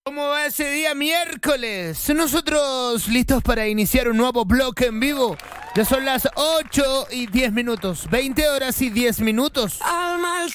¿Cómo va ese día miércoles? Nosotros listos para iniciar un nuevo bloque en vivo. Ya son las 8:10, 20 horas y 10 minutos. Al mal